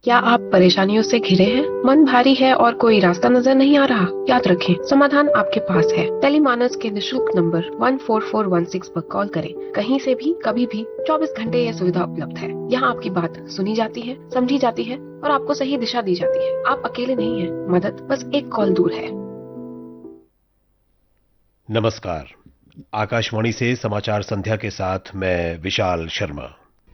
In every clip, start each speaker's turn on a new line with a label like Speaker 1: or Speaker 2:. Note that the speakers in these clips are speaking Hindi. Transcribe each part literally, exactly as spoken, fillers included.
Speaker 1: क्या आप परेशानियों से घिरे हैं? मन भारी है और कोई रास्ता नजर नहीं आ रहा? याद रखें, समाधान आपके पास है। टेलीमानस के निशुल्क number one four four one six पर कॉल करें। कहीं से भी, कभी भी, चौबीस घंटे यह सुविधा उपलब्ध है। यहाँ आपकी बात सुनी जाती है, समझी जाती है और आपको सही दिशा दी जाती है। आप अकेले नहीं हैं। मदद बस एक कॉल दूर है।
Speaker 2: नमस्कार। आकाशवाणी से समाचार संध्या के साथ मैं विशाल शर्मा।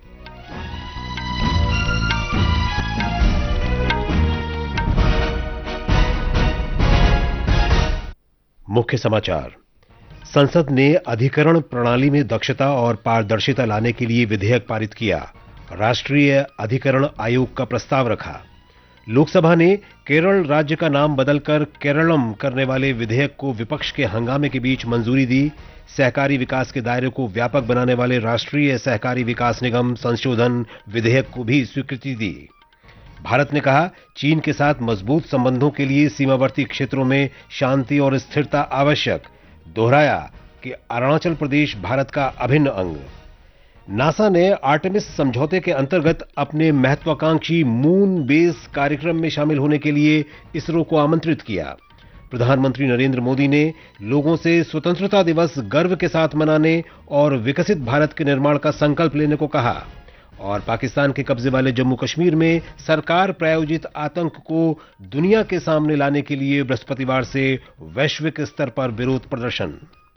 Speaker 2: मुख्य समाचार। संसद ने अधिकरण प्रणाली में दक्षता और पारदर्शिता लाने के लिए विधेयक पारित किया। राष्ट्रीय अधिकरण आयोग का प्रस्ताव रखा। लोकसभा ने केरल राज्य का नाम बदलकर केरलम करने वाले विधेयक को विपक्ष के हंगामे के बीच मंजूरी दी। सहकारी विकास के दायरे को व्यापक बनाने वाले राष्ट्रीय सहकारी विकास निगम संशोधन विधेयक को भी स्वीकृति दी। भारत ने कहा, चीन के साथ मजबूत संबंधों के लिए सीमावर्ती क्षेत्रों में शांति और स्थिरता आवश्यक। दोहराया कि अरुणाचल प्रदेश भारत का अभिन्न अंग। नासा ने आर्टेमिस समझौते के अंतर्गत अपने महत्वाकांक्षी मून बेस कार्यक्रम में शामिल होने के लिए इसरो को आमंत्रित किया। प्रधानमंत्री नरेंद्र मोदी ने लोगों से स्वतंत्रता दिवस गर्व के साथ मनाने और विकसित भारत के निर्माण का संकल्प लेने को कहा। और पाकिस्तान के कब्जे वाले जम्मू कश्मीर में सरकार प्रायोजित आतंक को दुनिया के सामने लाने के लिए बृहस्पतिवार से वैश्विक स्तर पर विरोध प्रदर्शन।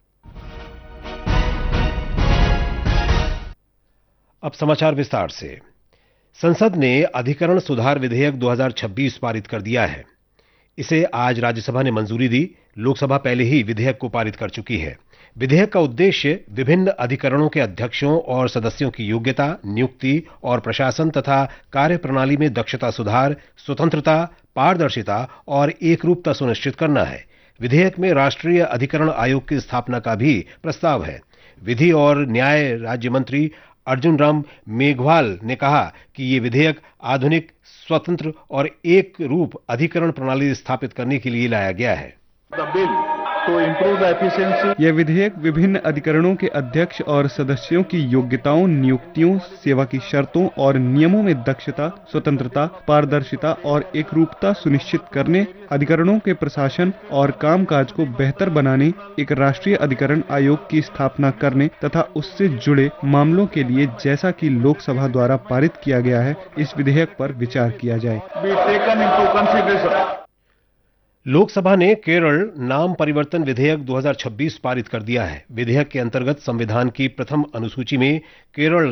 Speaker 2: अब समाचार विस्तार से। संसद ने अधिकरण सुधार विधेयक दो हज़ार छब्बीस पारित कर दिया है। इसे आज राज्यसभा ने मंजूरी दी। लोकसभा पहले ही विधेयक को पारित कर चुकी है। विधेयक का उद्देश्य विभिन्न अधिकरणों के अध्यक्षों और सदस्यों की योग्यता, नियुक्ति और प्रशासन तथा कार्यप्रणाली में दक्षता सुधार, स्वतंत्रता, पारदर्शिता और एकरूपता सुनिश्चित करना है। विधेयक में राष्ट्रीय अधिकरण आयोग की स्थापना का भी प्रस्ताव है। विधि और न्याय राज्य मंत्री अर्जुन राम मेघवाल ने कहा कि ये विधेयक आधुनिक, स्वतंत्र और एक रूप अधिकरण प्रणाली स्थापित करने के लिए लाया गया है।
Speaker 3: यह विधेयक विभिन्न अधिकरणों के अध्यक्ष और सदस्यों की योग्यताओं, नियुक्तियों, सेवा की शर्तों और नियमों में दक्षता, स्वतंत्रता, पारदर्शिता और एकरूपता सुनिश्चित करने, अधिकरणों के प्रशासन और कामकाज को बेहतर बनाने, एक राष्ट्रीय अधिकरण आयोग की स्थापना करने तथा उससे जुड़े मामलों के लिए, जैसा कि लोकसभा द्वारा पारित किया गया है, इस विधेयक पर विचार किया जाए।
Speaker 2: लोकसभा ने केरल नाम परिवर्तन विधेयक दो हज़ार छब्बीस पारित कर दिया है। विधेयक के अंतर्गत संविधान की प्रथम अनुसूची में केरल